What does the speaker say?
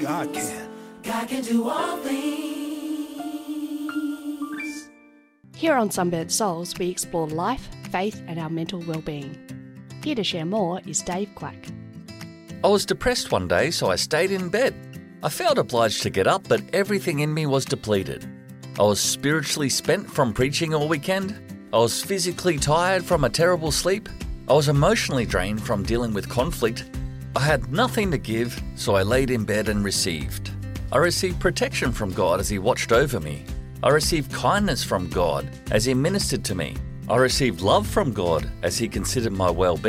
God can. God can do all things. Here on Sunburnt Souls, we explore life, faith and our mental well-being. Here to share more is Dave Quack. I was depressed one day, so I stayed in bed. I felt obliged to get up, but everything in me was depleted. I was spiritually spent from preaching all weekend. I was physically tired from a terrible sleep. I was emotionally drained from dealing with conflict. I had nothing to give, so I laid in bed and received. I received protection from God as He watched over me. I received kindness from God as He ministered to me. I received love from God as He considered my well-being.